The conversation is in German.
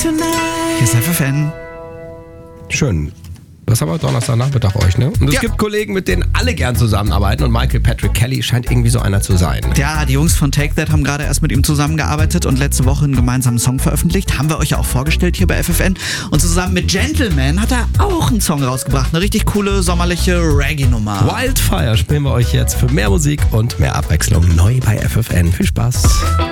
Hier ist FFN. Schön. Das haben wir Donnerstagnachmittag euch, ne? Und es gibt Kollegen, mit denen alle gern zusammenarbeiten und Michael Patrick Kelly scheint irgendwie so einer zu sein. Ja, die Jungs von Take That haben gerade erst mit ihm zusammengearbeitet und letzte Woche einen gemeinsamen Song veröffentlicht. Haben wir euch ja auch vorgestellt hier bei FFN. Und zusammen mit Gentleman hat er auch einen Song rausgebracht. Eine richtig coole, sommerliche Reggae-Nummer. Wildfire spielen wir euch jetzt für mehr Musik und mehr Abwechslung neu bei FFN. Viel Spaß.